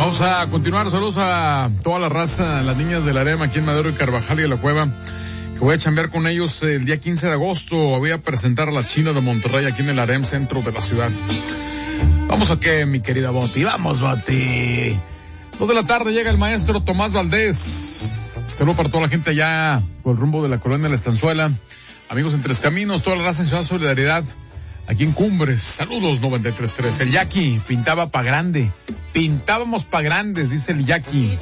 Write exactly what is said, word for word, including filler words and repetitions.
Vamos a continuar. Saludos a toda la raza, las niñas del Harem aquí en Madero y Carvajal y de la Cueva, que voy a chambear con ellos el día quince de agosto. Voy a presentar a la China de Monterrey aquí en el Harem, centro de la ciudad. Vamos a qué, mi querida Boti. Vamos, Boti. Dos de la tarde llega el maestro Tomás Valdés. Saludos para toda la gente allá por el rumbo de la colonia de la Estanzuela. Amigos en Tres Caminos, toda la raza en Ciudad Solidaridad. Aquí en Cumbres, saludos noventa y tres punto tres. El Yaqui pintaba pa' grande. Pintábamos pa' grandes, dice el Yaqui.